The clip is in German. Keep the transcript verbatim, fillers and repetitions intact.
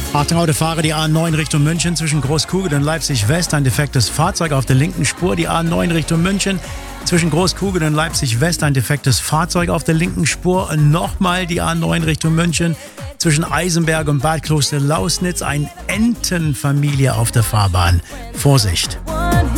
Achtung, Autofahrer, die A neun Richtung München zwischen Großkugel und Leipzig-West. Ein defektes Fahrzeug auf der linken Spur. Die A neun Richtung München zwischen Großkugel und Leipzig-West. Ein defektes Fahrzeug auf der linken Spur. Und nochmal die A neun Richtung München zwischen Eisenberg und Bad Kloster-Lausnitz. Ein Entenfamilie auf der Fahrbahn. Vorsicht!